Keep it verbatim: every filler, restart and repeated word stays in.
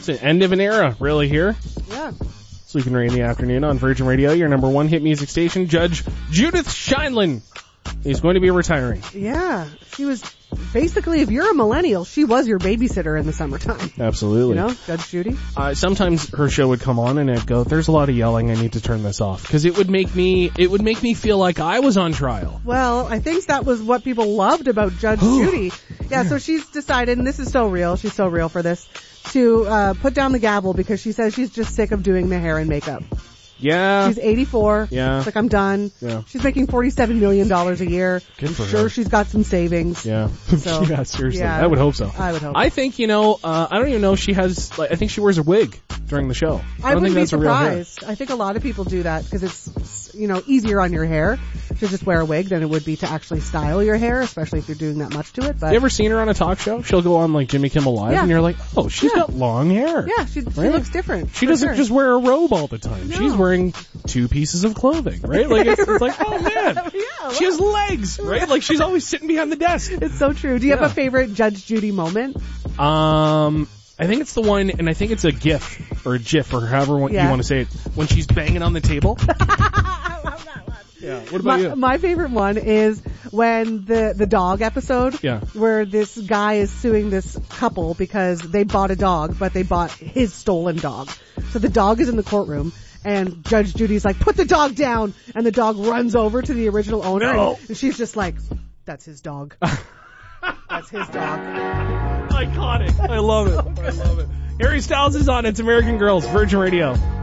the end of an era, really, here. Yeah. Sleeping Ray in the afternoon on Virgin Radio, your number one hit music station. Judge Judith Sheindlin is going to be retiring. Yeah. She was basically, if you're a millennial, she was your babysitter in the summertime. Absolutely. You know, Judge Judy. Uh, sometimes her show would come on and I'd go, there's a lot of yelling, I need to turn this off. Because it would make me, it would make me feel like I was on trial. Well, I think that was what people loved about Judge Judy. Yeah, so she's decided, and this is so real, she's so real for this, to uh put down the gavel because she says she's just sick of doing the hair and makeup. Yeah. She's eighty-four. Yeah. She's like, I'm done. Yeah. She's making forty-seven million dollars a year. Good for I'm sure her. she's got some savings. Yeah. So, yeah, seriously. yeah, I would hope so. I would hope. I think, you know, uh, I don't even know if she has, like, I think she wears a wig during the show. I, I don't wouldn't think be that's a real hair. surprised. I think a lot of people do that because it's, you know, easier on your hair to just wear a wig than it would be to actually style your hair, especially if you're doing that much to it. But You ever seen her on a talk show? She'll go on like Jimmy Kimmel Live Yeah. and you're like, oh, she's Yeah. got long hair. yeah, she, she Right? looks different. She for doesn't sure. just wear a robe all the time. No. She's wearing two pieces of clothing, right? Like it's, it's like, oh man, Yeah, she has legs, right? Like she's always sitting behind the desk. It's so true. Do you Yeah. have a favorite Judge Judy moment? Um, I think it's the one, and I think it's a GIF or a GIF or however one- Yeah. you want to say it, when she's banging on the table. I love that one. Yeah. What about My, you? my favorite one is when the, the dog episode, Yeah. where this guy is suing this couple because they bought a dog, but they bought his stolen dog. So the dog is in the courtroom, and Judge Judy's like, put the dog down, and the dog runs over to the original owner, No. and, and she's just like, that's his dog. That's his dog. Iconic. I love it. I love it. Harry Styles is on. It's American Girls, Virgin Radio.